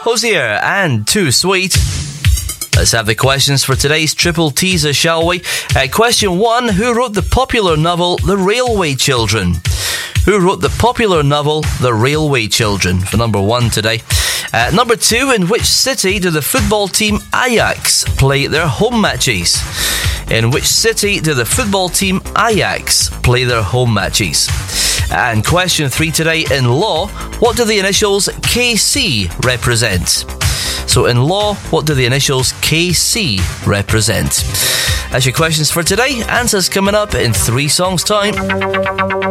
Hosier and Too Sweet. Let's have the questions for today's Triple Teaser, shall we? Question 1. Who wrote the popular novel The Railway Children? Who wrote the popular novel The Railway Children? For number 1 today. Number 2. In which city do the football team Ajax play their home matches? In which city do the football team Ajax play their home matches? And question 3 today. In law, what do the initials KC represent? So in law, what do the initials KC represent? That's your questions for today. Answers coming up in 3 songs' time.